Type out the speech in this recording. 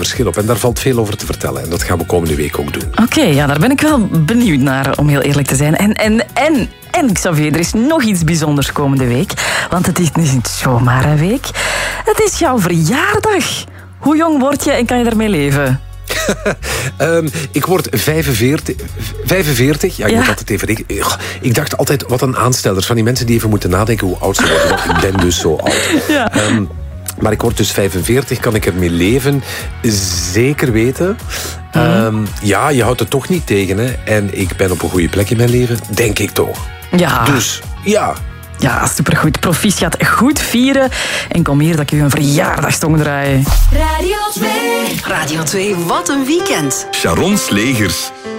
verschil op. En daar valt veel over te vertellen. En dat gaan we komende week ook doen. Oké, ja, daar ben ik wel benieuwd naar, om heel eerlijk te zijn. En Xavier, er is nog iets bijzonders komende week. Want het is niet zomaar een week. Het is jouw verjaardag. Hoe jong word je en kan je daarmee leven? Ik word 45. Ja, ik moet altijd even rekenen. Ik dacht altijd, wat een aanstellers. Van die mensen die even moeten nadenken hoe oud ze worden. Want ik ben dus zo oud. Ja. Maar ik word dus 45. Kan ik ermee leven? Zeker weten. Ja, je houdt het toch niet tegen. Hè? En ik ben op een goede plek in mijn leven. Denk ik toch. Ja. Dus, ja. Ja, supergoed. Proficiat. Goed vieren. En kom hier dat ik u een verjaardagstong draai. Radio 2. Radio 2, wat een weekend. Sharon Slegers.